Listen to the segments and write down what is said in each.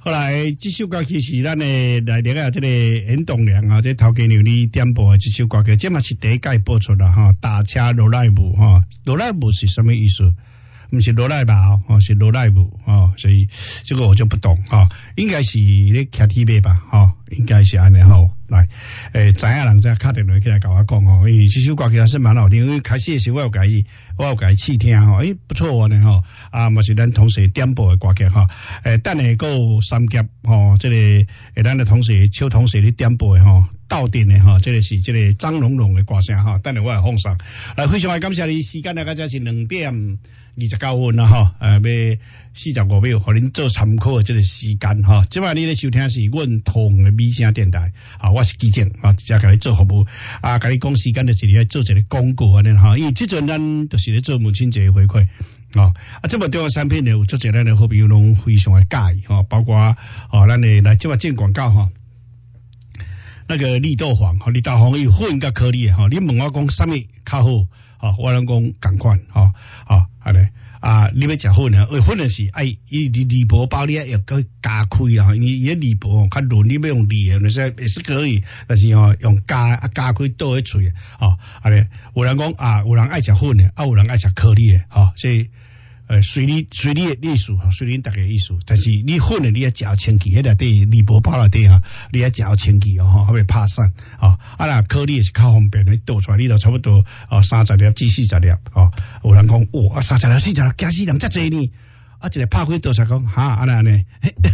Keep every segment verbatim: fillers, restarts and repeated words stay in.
后来这首歌其实咱的来历啊，这个严栋梁啊，这头家娘你点播的这首歌曲，这嘛是第一届播出啦哈。打车罗赖布哈，罗赖布是什么意思？不是罗赖吧？哦，是罗赖布哦，所以这个我就不懂哈、哦，应该是咧骑 T V 吧？哈、哦，应该是安尼哈。来，诶，知影人再敲电话起来甲我讲哦，因为这首歌曲还是蛮好听，因为开始的时候我有甲伊，我有甲伊试听吼，诶，不错呢吼，啊，嘛是咱同事点播的歌曲哈，诶，等下还有三节吼，这个诶，咱的同事邱同事咧点播的吼，到店的吼，这个是这个张龙龙的歌声哈，等下我来放上，来非常感谢你，时间呢，刚才是两点二十九分啦哈，呃，要四十五秒，互恁做参考的这个时间哈，今晚你咧收听是阮同的米声电台，啊，我是基正啊，直接甲你做服务啊，甲你讲时间就是咧做一个广告安尼哈，因为即阵咱就是咧做母亲节的回馈啊，啊，这么多产品呢，有做侪咱的好朋友拢非常的介意哈，包括啊，咱的来即马进广告哈。那个绿豆黄，哈，绿豆黄有粉甲颗粒哈，你问我讲啥物较好，哈，我拢讲共款，哈，啊，安尼啊，你要食粉啊，粉的是爱伊铝铝箔包你要个加开啊，因为伊铝箔较软，你要用铝的，那是也是可以，但是哦用加啊加开倒喺嘴，哦，安尼有人讲啊，有人爱食粉的，啊有人爱食颗粒的，哈，所以。呃，随你随你的意思，随你大家意思，但是你粉的你要嚼清气，迄个底铝箔包了底哈，你要嚼清气哦，哈，会拍散啊。啊啦，颗粒是较方便，你倒出来你就差不多哦三十粒至四十粒哦。有人讲哇，三十粒四十粒，惊死人，遮济呢？啊，一个拍开倒出来讲哈，安尼安尼，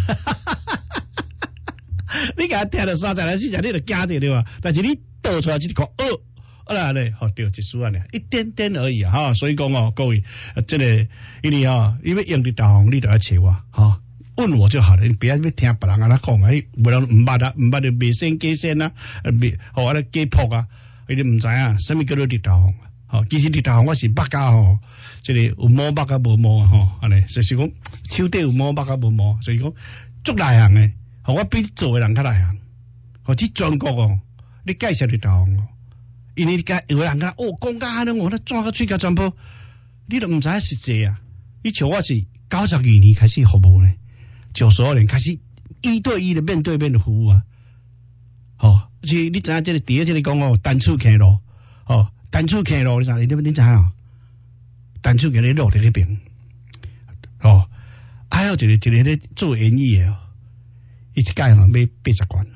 你甲听到三十粒四十粒，你就惊着对吧？但是你倒出来只讲哦。啊啦嘞，好对，一丝啊呢，一点点而已哈，所以讲哦，各位，这个因为啊，因为用的导航你都要找我哈，问我就好了，你不要要听别人安那讲，哎，不然唔捌啊，唔捌就未先假先啊，未好啊，假扑啊，你哋唔知啊，什么叫做的导航？好，其实的导航我是捌家吼，这里有摸捌甲无摸啊吼，安尼，就是讲手底有摸捌甲无摸，所以讲足内行诶，好，我比做诶人较内行，好，去全国哦，你介绍的导航哦。因为甲有人讲哦，讲甲安尼，我咧转个喙甲全部，你都唔知实际啊！你像我是九十二年开始服务呢，九十二年开始一对一的面对面的服务啊。哦，而且你知影这个第一这里讲哦，单处行路，哦，单处行路你知你你你知影？单处行路路伫迄边，哦，还有一个一个咧做演艺的哦，伊一届嘛要八十万。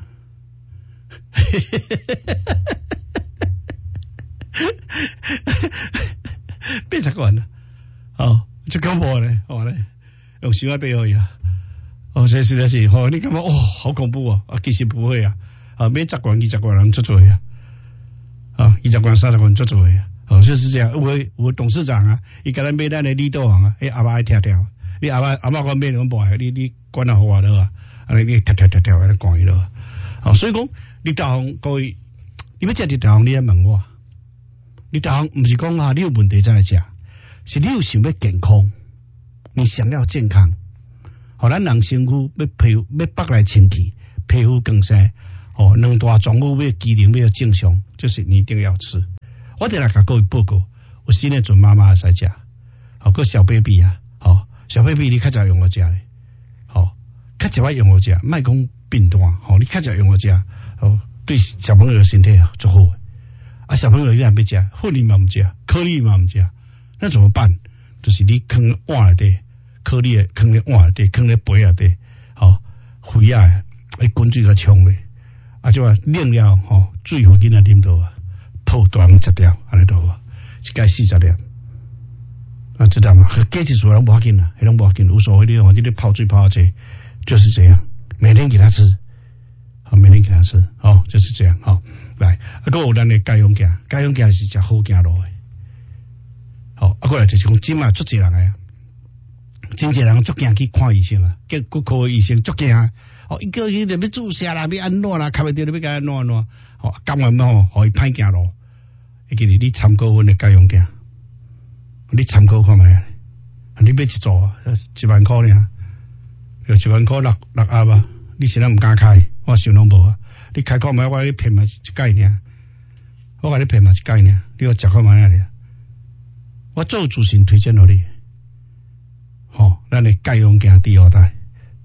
八十万啊！哦，就恐怖咧，哦咧，用手啊背而已啊！哦，这实在是，哦，你感觉哦，好恐怖啊！啊，其实不会啊，啊，买十万、二十万人做做啊，啊，二十万、三十万做做啊，哦，就是这样。有有董事长啊，伊甲咱买咱的绿豆黄啊，迄阿妈爱跳跳，你阿妈阿妈讲买两包，你你管他好啊了啊，啊，你跳跳跳跳来讲伊了。哦，所以讲绿豆黄各位，你要食绿豆黄，你要问我。你导航不是讲啊，你有问题再来食，是你有想要健康，你想要健康，好，咱人身躯要皮肤要北来清气，皮肤更新，哦，两大脏物要机能要正常，就是你一定要吃。我得来甲各位报告，有新的准妈妈使食，好个小 baby 啊，好小 baby 你较早用我食咧，好较早用我食，莫讲病毒，好你较早用我食，好对小朋友的身体啊最好的。啊，小朋友也不食，粉粒嘛唔食，颗粒嘛唔食，那怎么办？就是你坑碗内底，颗粒坑咧碗内底，坑咧杯内底，好水啊，你滚水个冲咧，啊就话冷了吼，水互囡仔啉到啊，泡大肠食掉，安尼都好，一盖四十粒，啊知道吗？加一数人无要紧啦，迄种无要紧，无所谓的，反正你泡水泡这，就是这样，每天给他吃，好，每天给他吃，好，就是这样，好。来，啊，个有咱的家用镜，家用镜是食好镜路的。好，啊，过来就是讲，今嘛足济人个，真济人足惊去看医生啊，结骨科医生足惊，哦，一个月就要注射啦，要安怎啦，看不到你要甲安怎安怎，好，干完嘛吼，互伊歹镜路，伊叫你你参考阮的家用镜，你参考看卖，你买一组啊，一万块尔，有一万块六六盒啊，你现在唔敢开，我想拢无啊。你开看卖，我你骗嘛一概念，我甲你骗嘛一概念，你要食看卖啊！我做主持人推荐互你，吼、哦，咱的家用镜第二代，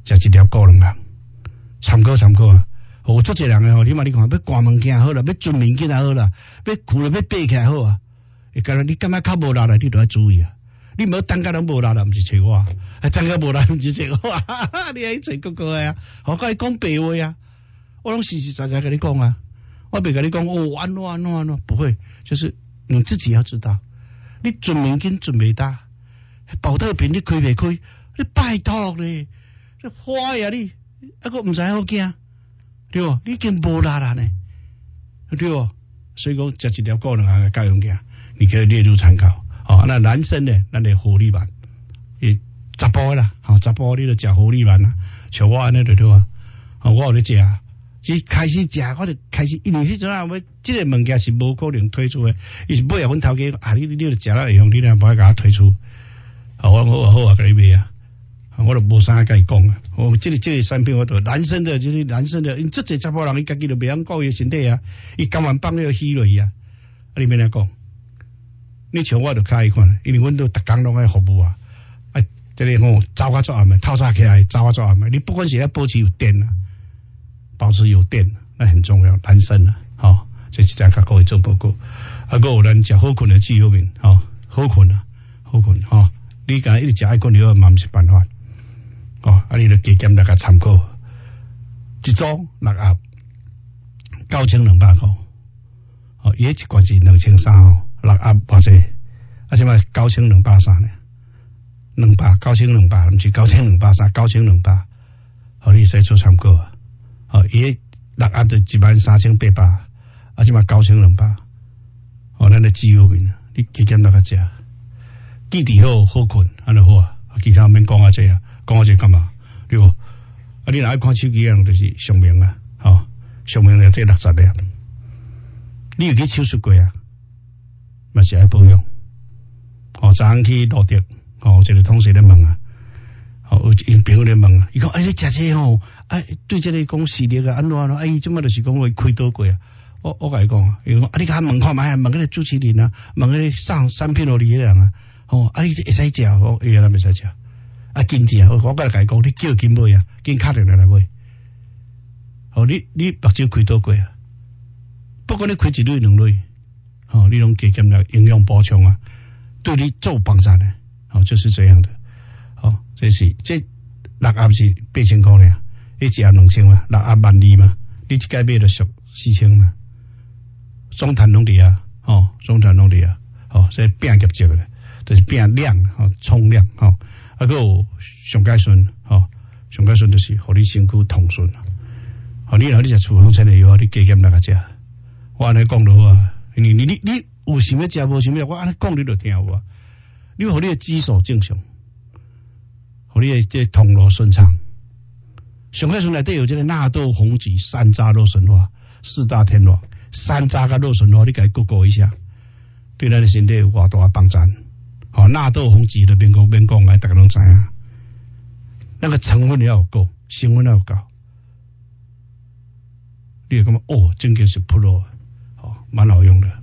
食一条高粱红，参考参考啊！我做这人诶吼，你嘛你看要关门镜好啦，要准面镜好啦，要裤了要爬起来好啊！会干你感觉较无力啦，你都要注意啊！你无等甲拢无力啦，毋是找我，啊，等甲无力毋是找我，哈哈哈你爱找哥哥啊！我甲你讲白话啊，我拢实实在在甲你讲啊，我袂甲你讲哦安怎安怎安怎，不会，就是你自己要知道，你准面镜准袂大，保特瓶你开袂开？你拜托咧，你花呀你，啊个毋知好惊，对无？你已经无力啦呢，对无？所以讲食一条高粱红高粱镜，你可以列入参考。哦，那男生呢，咱的狐狸丸，伊查甫啦，好查甫你就食狐狸丸啦，像我安尼就对啊。哦，我有咧食，是开始食，我就开始，因为迄阵啊，我即个物件是无可能推出的，伊是买下阮头家啊，你你就食了会用，你若无爱甲我推出，啊，我好啊好啊，甲你买啊。我都无啥甲伊讲啊！我这个这个产品，我都男生的，就是男生的，因这这查甫人，伊家己都袂晓顾伊身体啊，伊甘愿放了虚落去啊！啊，你免来讲，你像我就开一款，因为阮都逐工拢爱服务啊，啊，这里吼早较早暗的，透早起来早较早暗的，你不管是要保持有电啊，保持有电，那很重要，男生啊，好、哦，这是在甲各位做报告。啊，个有咱食好困的治疗面，吼、哦，好困啊，好困吼、哦，你讲一直食爱困了嘛，毋是办法。哦，啊！你著加减大家参考，一组六盒，九千两百块。哦，伊一罐是两千三哦，六盒偌济，啊，什么九千两百三呢？两百九千两百，毋是九千两百三，九千两百。哦，你使做参考啊。哦，伊六盒就一万三千八百，啊，什么九千两百。哦，咱的肌肉面，你加减大家食，记忆好，好困，安尼好啊。其他免讲啊，这啊。讲我这干嘛？对不？啊，你若爱看手机啊，就是上面啊，吼，上面的这六十粒，你有去手术过啊？嘛是爱保养。哦，昨昏去路德，哦，一个同事咧问啊，哦，有因朋友咧问啊，伊讲，哎，你食这吼，哎，对这个讲视力啊，安怎安怎？哎，伊即马就是讲会开刀过啊。我我甲伊讲，伊讲，啊，你甲问看卖，问嗰个主持人啊，问嗰个上产品互你迄人啊，哦，啊，你会使食？哦，伊咱袂使食。啊，金子啊！我我甲你讲，你叫金买啊，金卡定来来买。哦，你你目睭开多过啊？不管你开一蕊两蕊，哦，你拢加减来营养补充啊，对你做帮助呢。哦，就是这样的。哦，这是这六盒是八千块呢，一盒两千嘛，六盒万二嘛，你一届买就俗四千嘛。中碳拢伫啊，哦，中碳拢伫啊，哦，所以变业绩咧，就是变量，哦，冲量，哦。啊，个有上解顺，吼，上解顺就是互你身躯通顺啊。吼，你若你食处方签的药，你加减哪个食？我安尼讲就好啊。你你你你有想要食无想要，我安尼讲你就听有啊。你互你的指数正常，互你的这通路顺畅。上解顺内底有这个纳豆、红曲、山楂、肉笋花四大天王，山楂甲肉笋花，你家估估一下，对咱的身体有偌大帮助。哦，纳豆红曲的免讲免讲，大家拢知影。那个成分要有够，成分要有够。你会感觉哦，真嘅是 Pro， 哦，蛮好用的。